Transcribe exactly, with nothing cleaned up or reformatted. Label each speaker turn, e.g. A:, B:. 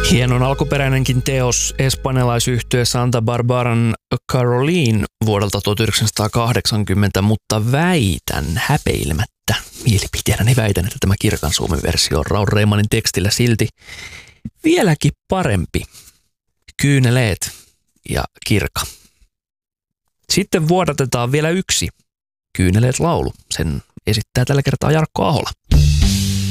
A: Hienon alkuperäinenkin teos espanjalaisyhtye Santa Barbaran Caroline vuodelta tuhatyhdeksänsataakahdeksankymmentä, mutta väitän häpeilemättä, mielipiteenäni väitän, että tämä Kirkan Suomen versio on Raul Reimanin tekstillä silti vieläkin parempi. Kyyneleet ja Kirka. Sitten vuodatetaan vielä yksi Kyyneleet-laulu. Sen esittää tällä kertaa Jarkko Ahola.